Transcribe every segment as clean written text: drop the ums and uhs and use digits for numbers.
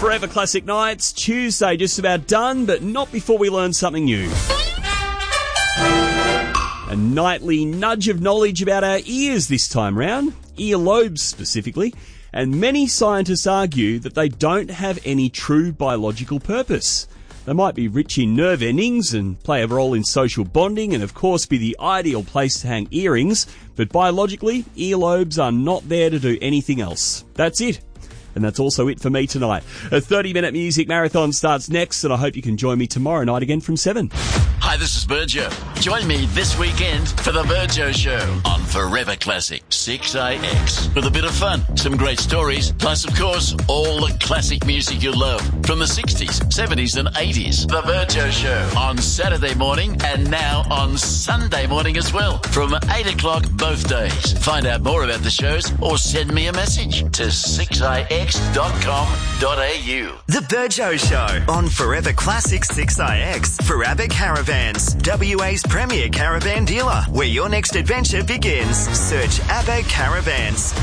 Forever Classic Nights, Tuesday just about done, but not before we learn something new. A nightly nudge of knowledge about our ears this time round, earlobes specifically, and many scientists argue that they don't have any true biological purpose. They might be rich in nerve endings and play a role in social bonding and of course be the ideal place to hang earrings, but biologically, earlobes are not there to do anything else. That's it. And that's also it for me tonight. A 30-minute music marathon starts next, and I hope you can join me tomorrow night again from 7. Hi, this is Virgil. Join me this weekend for the Virgil Show on Forever Classic 6AX. With a bit of fun, some great stories, plus, of course, all the classic music you love from the 60s, 70s and 80s. The Virgil Show on Saturday morning and now on Sunday morning as well from 8 o'clock both days. Find out more about the shows or send me a message to 6AX.com.au. The Virgil Show on Forever Classic 6IX for Abbott Caravans, WA's premier caravan dealer. Where your next adventure begins. Search Abbott Caravans.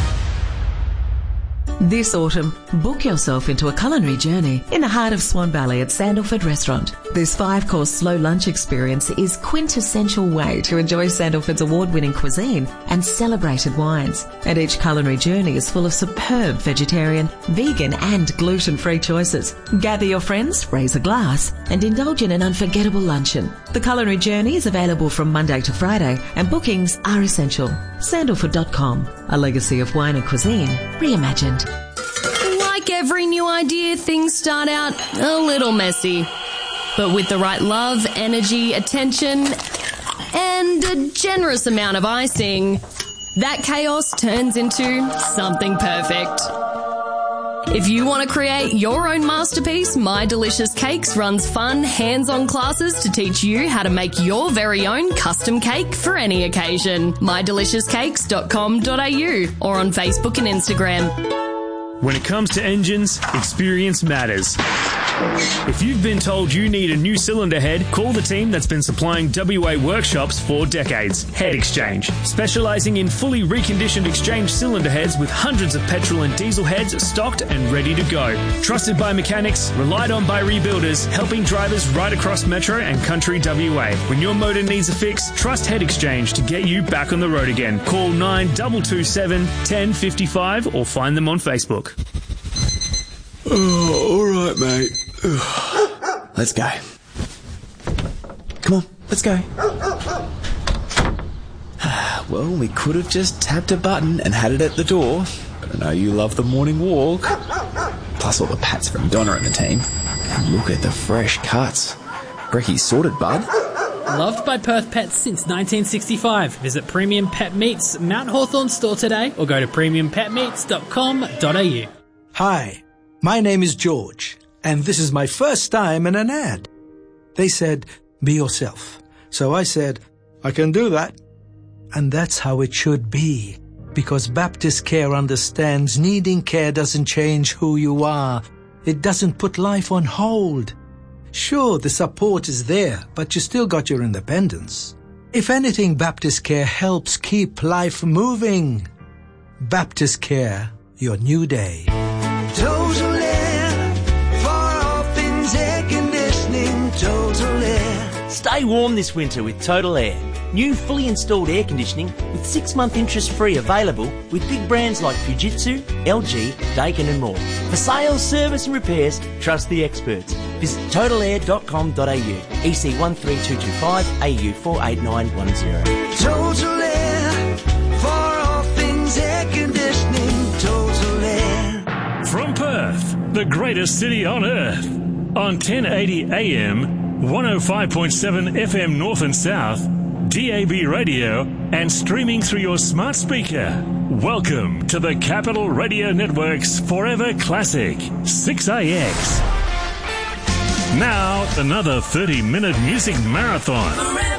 This autumn, book yourself into a culinary journey in the heart of Swan Valley at Sandalford Restaurant. This 5-course slow lunch experience is quintessential way to enjoy Sandalford's award-winning cuisine and celebrated wines. And each culinary journey is full of superb vegetarian, vegan and gluten-free choices. Gather your friends, raise a glass and indulge in an unforgettable luncheon. The culinary journey is available from Monday to Friday and bookings are essential. Sandalford.com, a legacy of wine and cuisine reimagined. Like every new idea, things start out a little messy. But with the right love, energy, attention, and a generous amount of icing, that chaos turns into something perfect. If you want to create your own masterpiece, My Delicious Cakes runs fun, hands-on classes to teach you how to make your very own custom cake for any occasion. mydeliciouscakes.com.au or on Facebook and Instagram. When it comes to engines, experience matters. If you've been told you need a new cylinder head, call the team that's been supplying WA workshops for decades, Head Exchange. Specialising in fully reconditioned exchange cylinder heads with hundreds of petrol and diesel heads stocked and ready to go. Trusted by mechanics, relied on by rebuilders, helping drivers right across Metro and Country WA. When your motor needs a fix, trust Head Exchange to get you back on the road again. Call 9227 1055 or find them on Facebook. Oh, all right, mate. Let's go. Come on, let's go. Well, we could have just tapped a button and had it at the door, but I know you love the morning walk. Plus all the pats from Donna and the team. And look at the fresh cuts. Brecky's sorted, bud. Loved by Perth Pets since 1965. Visit Premium Pet Meats Mount Hawthorn store today or go to premiumpetmeats.com.au. Hi, my name is George, and this is my first time in an ad. They said, be yourself. So I said, I can do that. And that's how it should be, because Baptist Care understands needing care doesn't change who you are. It doesn't put life on hold. Sure, the support is there, but you still got your independence. If anything, Baptist Care helps keep life moving. Baptist Care, your new day. Total Air, for all things air conditioning, Total Air. Stay warm this winter with Total Air. New fully installed air conditioning with 6-month interest-free available with big brands like Fujitsu, LG, Daikin and more. For sales, service and repairs, trust the experts. Visit totalair.com.au, EC 13225, AU 48910. Total Air, for all things air conditioning, Total Air. From Perth, the greatest city on earth, on 1080 AM, 105.7 FM North and South, DAB radio, and streaming through your smart speaker. Welcome to the Capital Radio Network's Forever Classic 6AX. Now, another 30-minute music marathon.